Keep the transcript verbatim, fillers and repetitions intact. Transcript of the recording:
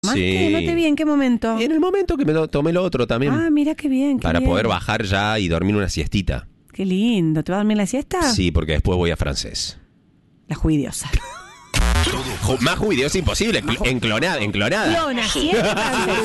Sí. No te vi, ¿en qué momento? En el momento que me lo, tomé lo otro también. Ah, mira qué bien. Qué para bien. poder bajar ya y dormir una siestita. Qué lindo. ¿Te vas a dormir la siesta? Sí, porque después voy a francés. La juidiosa. Ju- más juidiosa imposible, enclonada, enclonada. Clona, siesta francés.